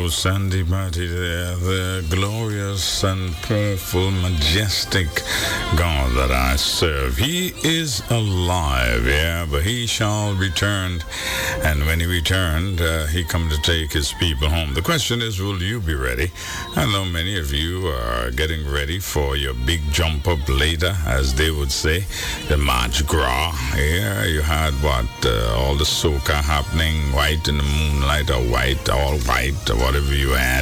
Sandy Marty there, the glorious and powerful, majestic God that I serve. He is alive, yeah, but he shall return. And when he returned, he come to take his people home. The question is, will you be ready? I know many of you are getting ready for your big jump up later, as they would say, the Mardi Gras. Yeah, you had all the soca happening, white in the moonlight, or all white, or whatever you had,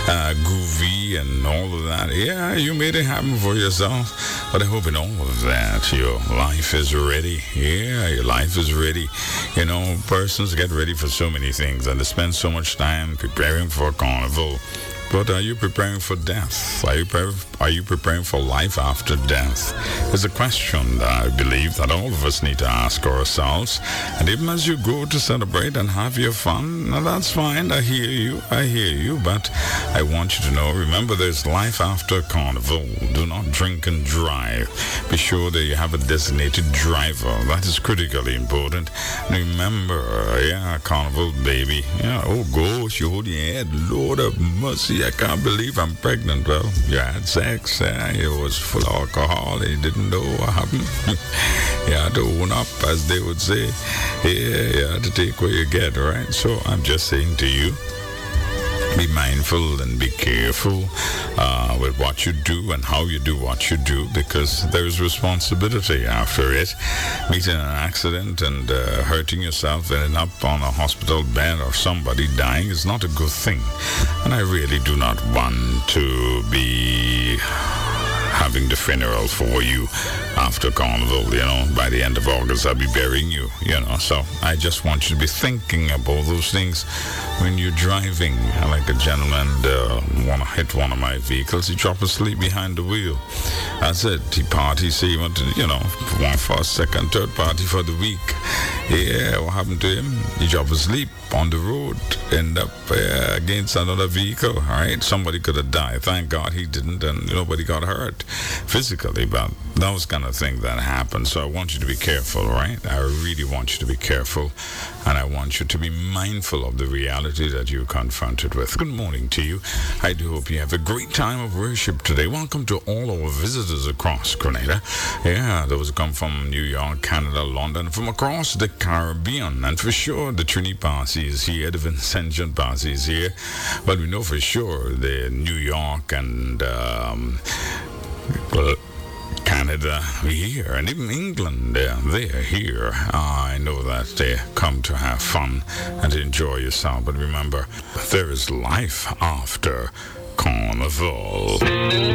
groovy and all of that. Yeah, you made it happen for yourself, but I hope in all of that your life is ready. Yeah, your life is ready. You know, persons get ready for so many things, and they spend so much time preparing for a carnival. But are you preparing for death? Are you preparing for life after death? It's a question that I believe that all of us need to ask ourselves. And even as you go to celebrate and have your fun, now that's fine. I hear you. But I want you to know, remember, there's life after carnival. Do not drink and drive. Be sure that you have a designated driver. That is critically important. Remember, carnival, baby. Yeah, oh gosh, you hold your head. Lord of mercy. I can't believe I'm pregnant. Well, you had sex, it was full of alcohol, and you didn't know what happened. You had to own up, as they would say. Yeah, you had to take what you get, right? So I'm just saying to you, be mindful and be careful with what you do and how you do what you do, because there's responsibility after it. Meeting an accident and hurting yourself, ending up on a hospital bed, or somebody dying is not a good thing. And I really do not want to be having the funeral for you after carnival. By the end of August I'll be burying you, so I just want you to be thinking about those things when you're driving. Like a gentleman want to hit one of my vehicles, he dropped asleep behind the wheel. That's it. He parties, he went to, one for a second, third party for the week. Yeah, what happened to him? He dropped asleep on the road, end up against another vehicle. All right, somebody could have died. Thank God he didn't, and nobody got hurt physically, but those kind of things that happen. So I want you to be careful, right? I really want you to be careful, and I want you to be mindful of the reality that you're confronted with. Good morning to you. I do hope you have a great time of worship today. Welcome to all our visitors across Grenada. Yeah, those come from New York, Canada, London, from across the Caribbean, and for sure the Trinity Parsi is here, the Vincentian Parsi is here, but we know for sure the New York and Canada here, and even England, they're here. I know that they come to have fun and enjoy yourself, but remember, there is life after carnival.